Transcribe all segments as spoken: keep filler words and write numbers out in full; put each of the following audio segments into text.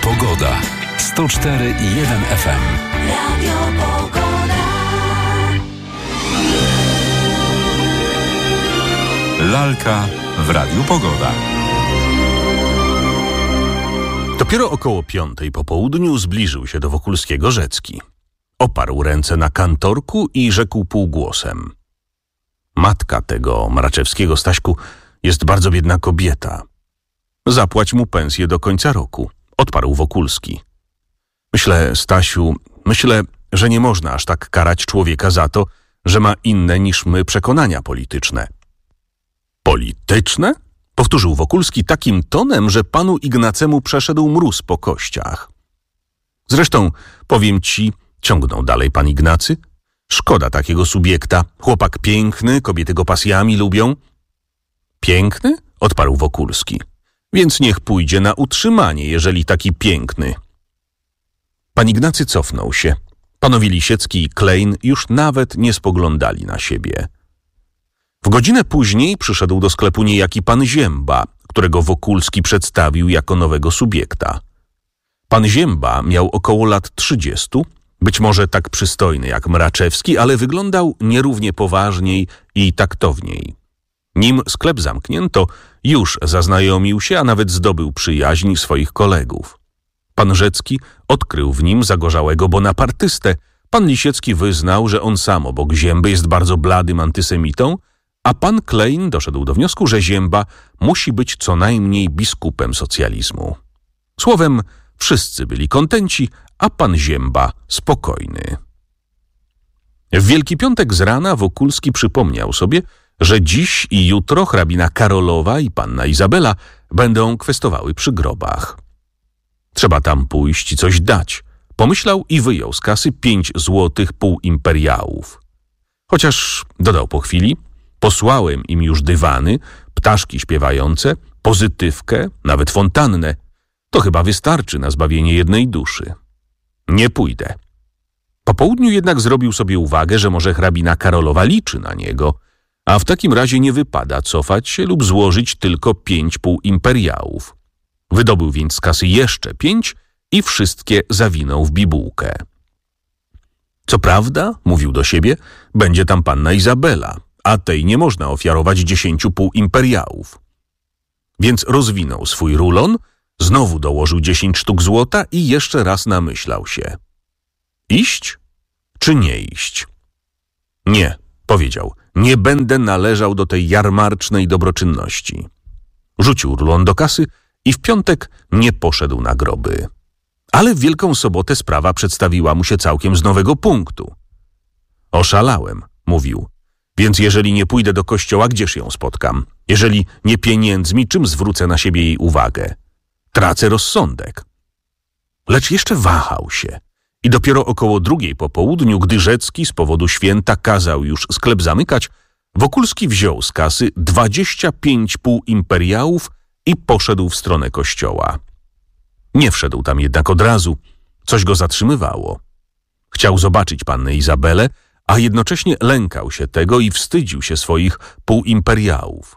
Pogoda. sto cztery i jeden F M. Radio Pogoda. Lalka w Radiu Pogoda. Dopiero około piątej po południu zbliżył się do Wokulskiego Rzecki. Oparł ręce na kantorku i rzekł półgłosem: matka tego Mraczewskiego, Staśku, jest bardzo biedna kobieta. Zapłać mu pensję do końca roku, odparł Wokulski. Myślę, Stasiu, myślę, że nie można aż tak karać człowieka za to, że ma inne niż my przekonania polityczne. Polityczne? Powtórzył Wokulski takim tonem, że panu Ignacemu przeszedł mróz po kościach. Zresztą, powiem ci, ciągnął dalej pan Ignacy, szkoda takiego subiekta. Chłopak piękny, kobiety go pasjami lubią. Piękny? Odparł Wokulski. Więc niech pójdzie na utrzymanie, jeżeli taki piękny. Pan Ignacy cofnął się. Panowie Lisiecki i Klein już nawet nie spoglądali na siebie. W godzinę później przyszedł do sklepu niejaki pan Zięba, którego Wokulski przedstawił jako nowego subiekta. Pan Zięba miał około lat trzydziestu, być może tak przystojny jak Mraczewski, ale wyglądał nierównie poważniej i taktowniej. Nim sklep zamknięto, już zaznajomił się, a nawet zdobył przyjaźń swoich kolegów. Pan Rzecki odkrył w nim zagorzałego bonapartystę. Pan Lisiecki wyznał, że on sam obok Zięby jest bardzo bladym antysemitą, a pan Klein doszedł do wniosku, że Zięba musi być co najmniej biskupem socjalizmu. Słowem, wszyscy byli kontenci, a pan Zięba spokojny. W Wielki Piątek z rana Wokulski przypomniał sobie, że dziś i jutro hrabina Karolowa i panna Izabela będą kwestowały przy grobach. Trzeba tam pójść i coś dać. Pomyślał i wyjął z kasy pięć złotych półimperiałów. Chociaż, dodał po chwili, posłałem im już dywany, ptaszki śpiewające, pozytywkę, nawet fontannę. To chyba wystarczy na zbawienie jednej duszy. Nie pójdę. Po południu jednak zrobił sobie uwagę, że może hrabina Karolowa liczy na niego, a w takim razie nie wypada cofać się lub złożyć tylko pięć półimperiałów. Wydobył więc z kasy jeszcze pięć i wszystkie zawinął w bibułkę. Co prawda, mówił do siebie, będzie tam panna Izabela, a tej nie można ofiarować dziesięciu półimperiałów. Więc rozwinął swój rulon, znowu dołożył dziesięć sztuk złota i jeszcze raz namyślał się. Iść czy nie iść? Nie, powiedział, nie będę należał do tej jarmarcznej dobroczynności. Rzucił rulon do kasy i w piątek nie poszedł na groby. Ale w Wielką Sobotę sprawa przedstawiła mu się całkiem z nowego punktu. Oszalałem, mówił, więc jeżeli nie pójdę do kościoła, gdzież ją spotkam? Jeżeli nie pieniędzmi, czym zwrócę na siebie jej uwagę? Tracę rozsądek. Lecz jeszcze wahał się i dopiero około drugiej po południu, gdy Rzecki z powodu święta kazał już sklep zamykać, Wokulski wziął z kasy dwadzieścia pięć półimperiałów i poszedł w stronę kościoła. Nie wszedł tam jednak od razu, coś go zatrzymywało. Chciał zobaczyć pannę Izabelę, a jednocześnie lękał się tego i wstydził się swoich półimperiałów.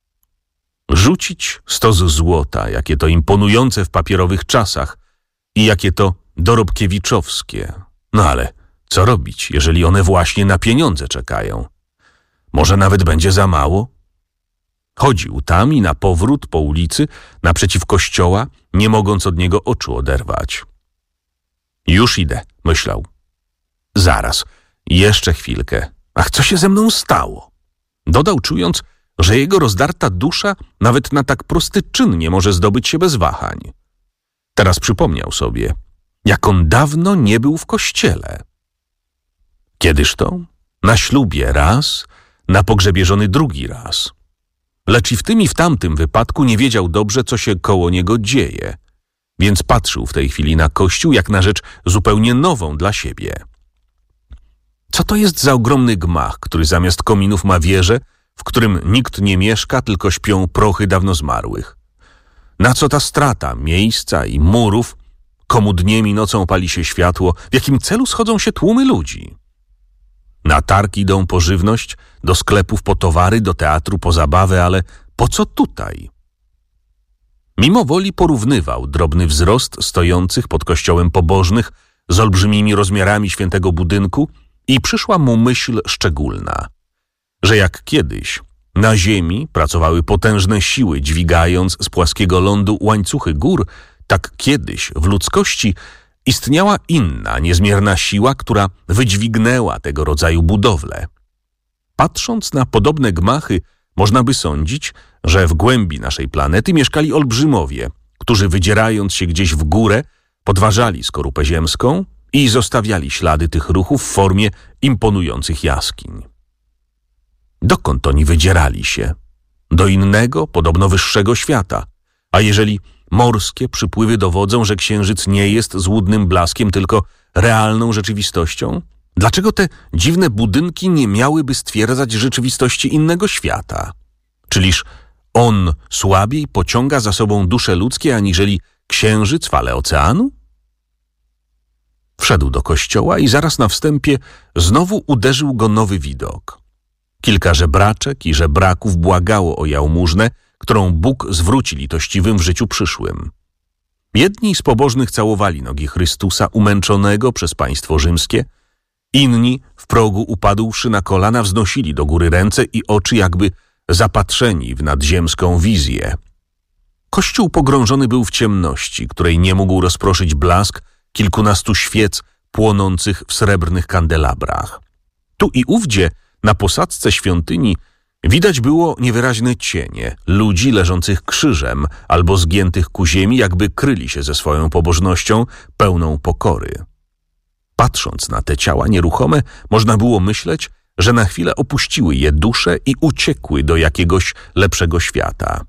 Rzucić stos złota, jakie to imponujące w papierowych czasach i jakie to dorobkiewiczowskie. No ale co robić, jeżeli one właśnie na pieniądze czekają? Może nawet będzie za mało? Chodził tam i na powrót po ulicy, naprzeciw kościoła, nie mogąc od niego oczu oderwać. Już idę, myślał. Zaraz, jeszcze chwilkę. Ach, co się ze mną stało? Dodał, czując, że jego rozdarta dusza nawet na tak prosty czyn nie może zdobyć się bez wahań. Teraz przypomniał sobie, jak on dawno nie był w kościele. Kiedyż to? Na ślubie raz, na pogrzebie żony drugi raz. Lecz i w tym i w tamtym wypadku nie wiedział dobrze, co się koło niego dzieje, więc patrzył w tej chwili na kościół jak na rzecz zupełnie nową dla siebie. Co to jest za ogromny gmach, który zamiast kominów ma wieżę, w którym nikt nie mieszka, tylko śpią prochy dawno zmarłych? Na co ta strata miejsca i murów? Komu dniem i nocą pali się światło? W jakim celu schodzą się tłumy ludzi? Na targ idą po żywność, do sklepów po towary, do teatru po zabawę, ale po co tutaj? Mimo woli porównywał drobny wzrost stojących pod kościołem pobożnych z olbrzymimi rozmiarami świętego budynku i przyszła mu myśl szczególna, że jak kiedyś na ziemi pracowały potężne siły, dźwigając z płaskiego lądu łańcuchy gór, tak kiedyś w ludzkości istniała inna, niezmierna siła, która wydźwignęła tego rodzaju budowle. Patrząc na podobne gmachy, można by sądzić, że w głębi naszej planety mieszkali olbrzymowie, którzy wydzierając się gdzieś w górę, podważali skorupę ziemską i zostawiali ślady tych ruchów w formie imponujących jaskiń. Dokąd oni wydzierali się? Do innego, podobno wyższego świata. A jeżeli morskie przypływy dowodzą, że księżyc nie jest złudnym blaskiem, tylko realną rzeczywistością, dlaczego te dziwne budynki nie miałyby stwierdzać rzeczywistości innego świata? Czyliż on słabiej pociąga za sobą dusze ludzkie, aniżeli księżyc fale oceanu? Wszedł do kościoła i zaraz na wstępie znowu uderzył go nowy widok. Kilka żebraczek i żebraków błagało o jałmużnę, którą Bóg zwróci litościwym w życiu przyszłym. Jedni z pobożnych całowali nogi Chrystusa umęczonego przez państwo rzymskie, inni w progu upadłszy na kolana wznosili do góry ręce i oczy jakby zapatrzeni w nadziemską wizję. Kościół pogrążony był w ciemności, której nie mógł rozproszyć blask kilkunastu świec płonących w srebrnych kandelabrach. Tu i ówdzie na posadzce świątyni widać było niewyraźne cienie ludzi leżących krzyżem albo zgiętych ku ziemi, jakby kryli się ze swoją pobożnością pełną pokory. Patrząc na te ciała nieruchome, można było myśleć, że na chwilę opuściły je dusze i uciekły do jakiegoś lepszego świata.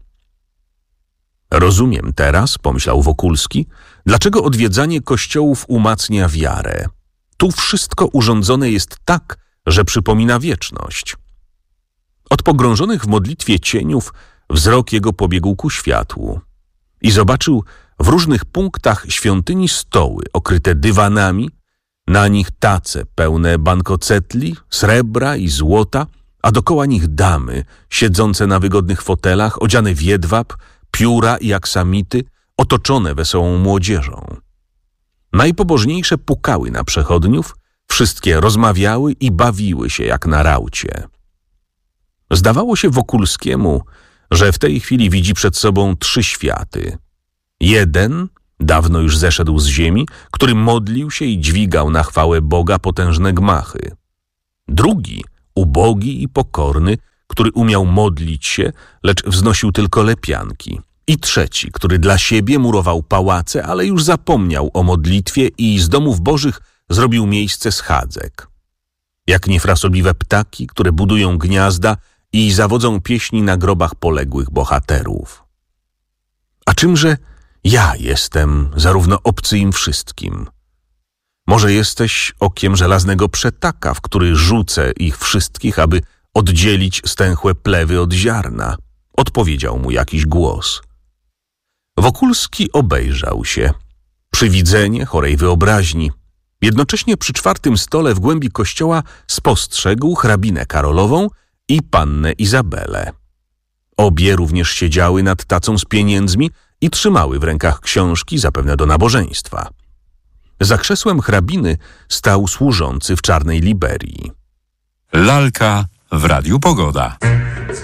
Rozumiem teraz, pomyślał Wokulski, dlaczego odwiedzanie kościołów umacnia wiarę. Tu wszystko urządzone jest tak, że przypomina wieczność. Od pogrążonych w modlitwie cieniów wzrok jego pobiegł ku światłu i zobaczył w różnych punktach świątyni stoły okryte dywanami, na nich tace pełne bankocetli, srebra i złota, a dokoła nich damy siedzące na wygodnych fotelach, odziane w jedwab, pióra i aksamity, otoczone wesołą młodzieżą. Najpobożniejsze pukały na przechodniów, wszystkie rozmawiały i bawiły się jak na raucie. Zdawało się Wokulskiemu, że w tej chwili widzi przed sobą trzy światy. Jeden, dawno już zeszedł z ziemi, który modlił się i dźwigał na chwałę Boga potężne gmachy. Drugi, ubogi i pokorny, który umiał modlić się, lecz wznosił tylko lepianki. I trzeci, który dla siebie murował pałace, ale już zapomniał o modlitwie i z domów bożych zrobił miejsce schadzek. Jak niefrasobliwe ptaki, które budują gniazda i zawodzą pieśni na grobach poległych bohaterów. A czymże ja jestem zarówno obcy im wszystkim? Może jesteś okiem żelaznego przetaka, w który rzucę ich wszystkich, aby oddzielić stęchłe plewy od ziarna? Odpowiedział mu jakiś głos. Wokulski obejrzał się. Przywidzenie chorej wyobraźni. Jednocześnie przy czwartym stole w głębi kościoła spostrzegł hrabinę Karolową i pannę Izabelę. Obie również siedziały nad tacą z pieniędzmi i trzymały w rękach książki, zapewne do nabożeństwa. Za krzesłem hrabiny stał służący w czarnej liberii. Lalka w Radiu Pogoda.